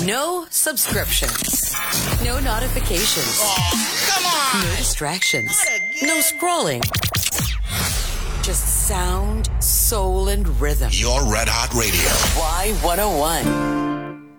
No subscriptions. No notifications. Oh, come on. No distractions. Not again. No scrolling. Just sound, soul, and rhythm. Your Red Hot Radio. Y101.